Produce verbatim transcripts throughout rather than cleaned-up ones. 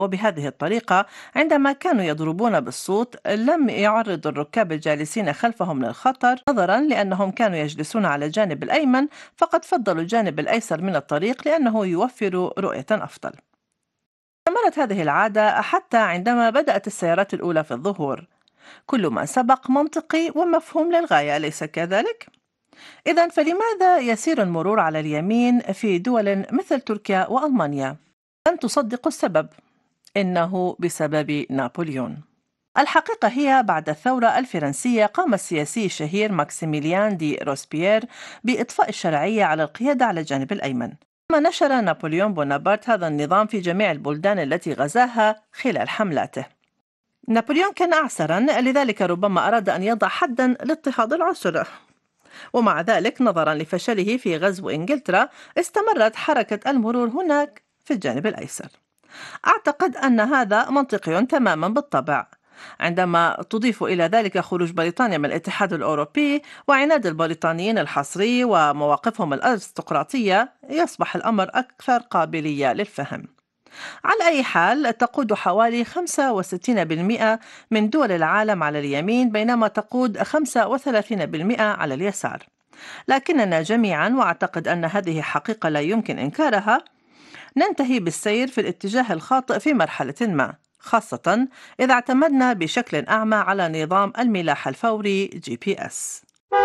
وبهذه الطريقة عندما كانوا يضربون بالصوت لم يعرض الركاب الجالسين خلفهم للخطر، نظرا لأنهم كانوا يجلسون على الجانب الأيمن، فقد فضلوا الجانب الأيسر من الطريق لأنه يوفر رؤية أفضل. استمرت هذه العادة حتى عندما بدأت السيارات الأولى في الظهور. كل ما سبق منطقي ومفهوم للغاية، أليس كذلك؟ إذن فلماذا يسير المرور على اليمين في دول مثل تركيا وألمانيا؟ لن تصدقوا السبب، إنه بسبب نابليون. الحقيقة هي بعد الثورة الفرنسية قام السياسي الشهير ماكسيميليان دي روسبيير بإطفاء الشرعية على القيادة على الجانب الأيمن. ثم نشر نابليون بونابرت هذا النظام في جميع البلدان التي غزاها خلال حملاته. نابليون كان أعسرا، لذلك ربما أراد أن يضع حدا لاضطهاد العسرة، ومع ذلك نظرا لفشله في غزو إنجلترا استمرت حركة المرور هناك في الجانب الأيسر. أعتقد أن هذا منطقي تماما بالطبع. عندما تضيف إلى ذلك خروج بريطانيا من الاتحاد الأوروبي وعناد البريطانيين الحصري ومواقفهم الأرستقراطية، يصبح الأمر أكثر قابلية للفهم. على أي حال، تقود حوالي خمسة وستين بالمئة من دول العالم على اليمين، بينما تقود خمسة وثلاثين بالمئة على اليسار. لكننا جميعا، وأعتقد أن هذه حقيقة لا يمكن إنكارها، ننتهي بالسير في الاتجاه الخاطئ في مرحلة ما، خاصة إذا اعتمدنا بشكل أعمى على نظام الملاحة الفوري جي بي إس.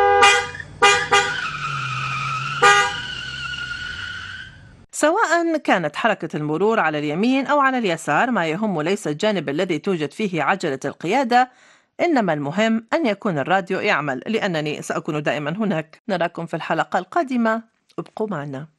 سواء كانت حركة المرور على اليمين أو على اليسار، ما يهم ليس الجانب الذي توجد فيه عجلة القيادة، إنما المهم أن يكون الراديو يعمل، لأنني سأكون دائما هناك. نراكم في الحلقة القادمة، ابقوا معنا.